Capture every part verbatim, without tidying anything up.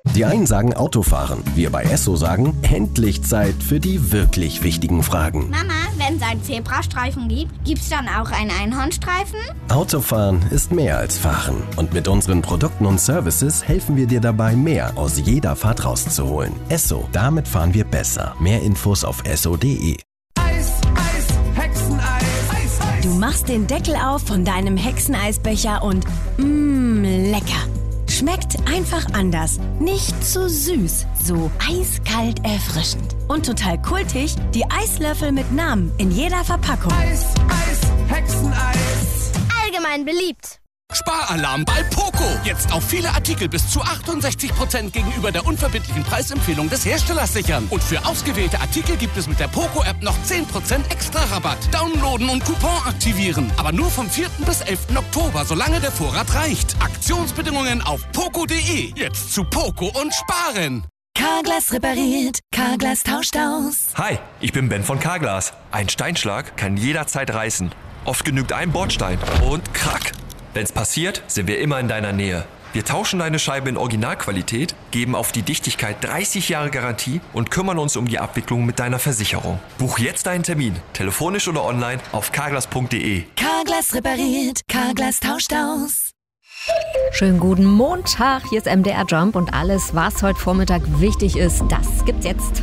Die einen sagen Autofahren, wir bei Esso sagen, endlich Zeit für die wirklich wichtigen Fragen. Mama, wenn es einen Zebrastreifen gibt, gibt's dann auch einen Einhornstreifen? Autofahren ist mehr als Fahren. Und mit unseren Produkten und Services helfen wir dir dabei, mehr aus jeder Fahrt rauszuholen. Esso, damit fahren wir besser. Mehr Infos auf esso punkt de. Eis, Eis, Hexeneis. Eis, Eis. Du machst den Deckel auf von deinem Hexeneisbecher und mmm, lecker. Schmeckt einfach anders. Nicht zu süß, so eiskalt erfrischend. Und total kultig, die Eislöffel mit Namen in jeder Verpackung. Eis, Eis, Hexeneis. Allgemein beliebt. Sparalarm bei Poco. Jetzt auf viele Artikel bis zu achtundsechzig Prozent gegenüber der unverbindlichen Preisempfehlung des Herstellers sichern. Und für ausgewählte Artikel gibt es mit der Poco-App noch zehn Prozent extra Rabatt. Downloaden und Coupon aktivieren. Aber nur vom vierten bis elften Oktober, solange der Vorrat reicht. Aktionsbedingungen auf poco punkt de. Jetzt zu Poco und sparen. Carglass repariert, Carglass tauscht aus. Hi, ich bin Ben von Carglass. Ein Steinschlag kann jederzeit reißen. Oft genügt ein Bordstein und krack. Wenn's passiert, sind wir immer in deiner Nähe. Wir tauschen deine Scheibe in Originalqualität, geben auf die Dichtigkeit dreißig Jahre Garantie und kümmern uns um die Abwicklung mit deiner Versicherung. Buch jetzt deinen Termin, telefonisch oder online auf carglass punkt de. Carglass repariert, Carglass tauscht aus. Schönen guten Montag, hier ist M D R Jump und alles, was heute Vormittag wichtig ist, das gibt's jetzt.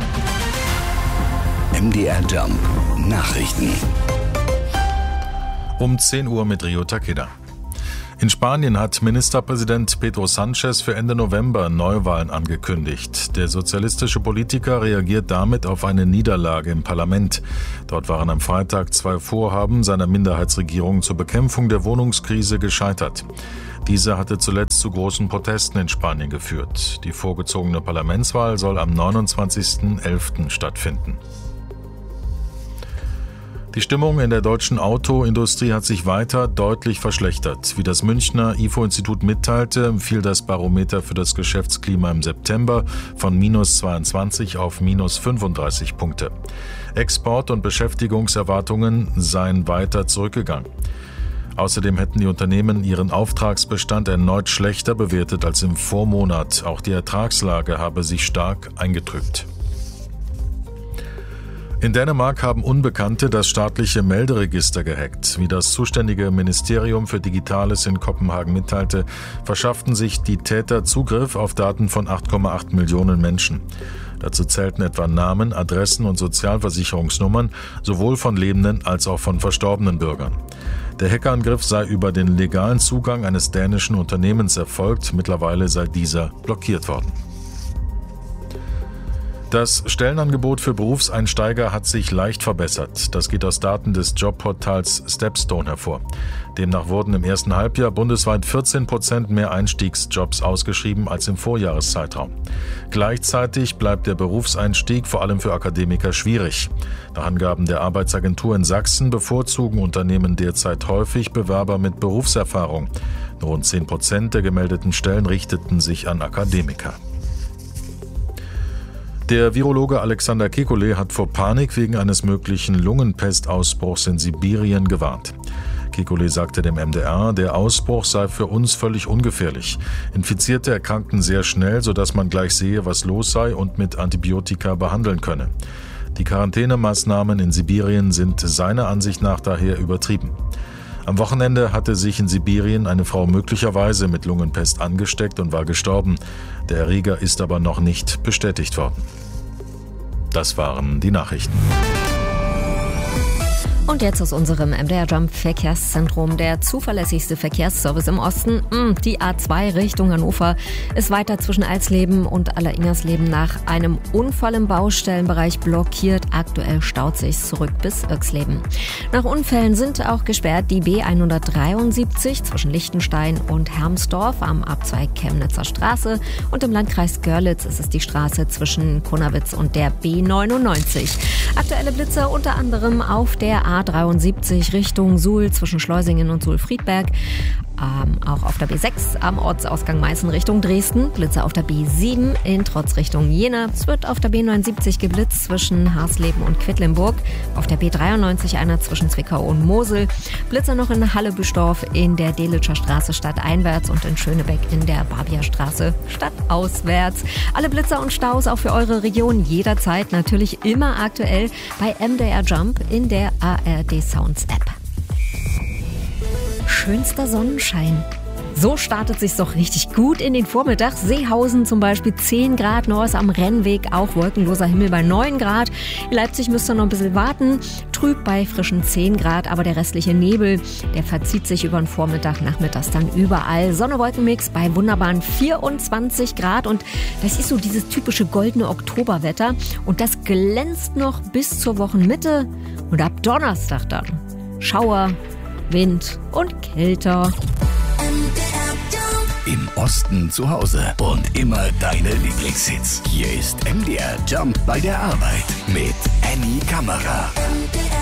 M D R Jump Nachrichten. Um zehn Uhr mit Rio Takeda. In Spanien hat Ministerpräsident Pedro Sánchez für Ende November Neuwahlen angekündigt. Der sozialistische Politiker reagiert damit auf eine Niederlage im Parlament. Dort waren am Freitag zwei Vorhaben seiner Minderheitsregierung zur Bekämpfung der Wohnungskrise gescheitert. Diese hatte zuletzt zu großen Protesten in Spanien geführt. Die vorgezogene Parlamentswahl soll am neunundzwanzigsten elften stattfinden. Die Stimmung in der deutschen Autoindustrie hat sich weiter deutlich verschlechtert. Wie das Münchner I F O-Institut mitteilte, fiel das Barometer für das Geschäftsklima im September von minus zweiundzwanzig auf minus fünfunddreißig Punkte. Export- und Beschäftigungserwartungen seien weiter zurückgegangen. Außerdem hätten die Unternehmen ihren Auftragsbestand erneut schlechter bewertet als im Vormonat. Auch die Ertragslage habe sich stark eingetrübt. In Dänemark haben Unbekannte das staatliche Melderegister gehackt. Wie das zuständige Ministerium für Digitales in Kopenhagen mitteilte, verschafften sich die Täter Zugriff auf Daten von acht Komma acht Millionen Menschen. Dazu zählten etwa Namen, Adressen und Sozialversicherungsnummern, sowohl von lebenden als auch von verstorbenen Bürgern. Der Hackerangriff sei über den legalen Zugang eines dänischen Unternehmens erfolgt. Mittlerweile sei dieser blockiert worden. Das Stellenangebot für Berufseinsteiger hat sich leicht verbessert. Das geht aus Daten des Jobportals Stepstone hervor. Demnach wurden im ersten Halbjahr bundesweit vierzehn Prozent mehr Einstiegsjobs ausgeschrieben als im Vorjahreszeitraum. Gleichzeitig bleibt der Berufseinstieg vor allem für Akademiker schwierig. Nach Angaben der Arbeitsagentur in Sachsen bevorzugen Unternehmen derzeit häufig Bewerber mit Berufserfahrung. Nur rund zehn Prozent der gemeldeten Stellen richteten sich an Akademiker. Der Virologe Alexander Kekulé hat vor Panik wegen eines möglichen Lungenpestausbruchs in Sibirien gewarnt. Kekulé sagte dem M D R, der Ausbruch sei für uns völlig ungefährlich. Infizierte erkrankten sehr schnell, sodass man gleich sehe, was los sei und mit Antibiotika behandeln könne. Die Quarantänemaßnahmen in Sibirien sind seiner Ansicht nach daher übertrieben. Am Wochenende hatte sich in Sibirien eine Frau möglicherweise mit Lungenpest angesteckt und war gestorben. Der Erreger ist aber noch nicht bestätigt worden. Das waren die Nachrichten. Und jetzt aus unserem M D R Jump Verkehrszentrum. Der zuverlässigste Verkehrsservice im Osten, die A zwei Richtung Hannover, ist weiter zwischen Alsleben und Alleringersleben nach einem Unfall im Baustellenbereich blockiert. Aktuell staut sich zurück bis Irxleben. Nach Unfällen sind auch gesperrt die B hundertdreiundsiebzig zwischen Lichtenstein und Hermsdorf am Abzweig Chemnitzer Straße und im Landkreis Görlitz ist es die Straße zwischen Konawitz und der B neunundneunzig. Aktuelle Blitze unter anderem auf der A dreiundsiebzig Richtung Suhl zwischen Schleusingen und Suhl-Friedberg. Ähm, auch auf der B sechs am Ortsausgang Meißen Richtung Dresden. Blitzer auf der B sieben in Trotz Richtung Jena. Es wird auf der B neunundsiebzig geblitzt zwischen Harsleben und Quedlinburg. Auf der B dreiundneunzig einer zwischen Zwickau und Mosel. Blitzer noch in Halle-Büstorf in der Delitscher Straße stadteinwärts und in Schönebeck in der Barbierstraße stadtauswärts. Alle Blitzer und Staus auch für eure Region jederzeit natürlich immer aktuell bei M D R Jump in der A R D Sounds App. Schönster Sonnenschein. So startet sich's doch richtig gut in den Vormittag. Seehausen zum Beispiel zehn Grad, Neuss am Rennweg auch wolkenloser Himmel bei neun Grad. In Leipzig müsst ihr noch ein bisschen warten. Trüb bei frischen zehn Grad, aber der restliche Nebel, der verzieht sich über den Vormittag, nachmittags dann überall. Sonne-Wolken-Mix bei wunderbaren vierundzwanzig Grad und das ist so dieses typische goldene Oktoberwetter und das glänzt noch bis zur Wochenmitte und ab Donnerstag dann Schauer, Wind und kälter. Im Osten zu Hause und immer deine Lieblingshits. Hier ist M D R Jump bei der Arbeit mit Annie Kammerer.